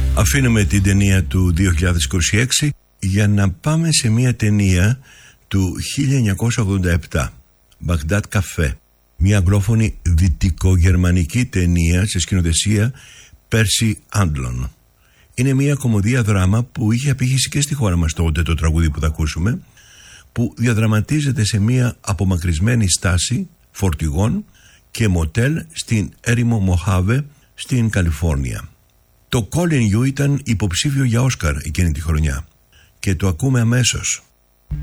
Αφήνουμε την ταινία του 2026 για να πάμε σε μια ταινία του 1987, Μπαγντάτ Καφέ, μια αγγλόφωνη δυτικογερμανική ταινία σε σκηνοθεσία Πέρσι Άντλον. Είναι μια κομμωδία δράμα που είχε απήχηση και στη χώρα μας τότε, το τραγούδι που θα ακούσουμε, που διαδραματίζεται σε μια απομακρυσμένη στάση φορτηγών και μοτέλ στην έρημο Μοχάβε στην Καλιφόρνια. Το Calling You ήταν υποψήφιο για Όσκαρ εκείνη τη χρονιά και το ακούμε αμέσως.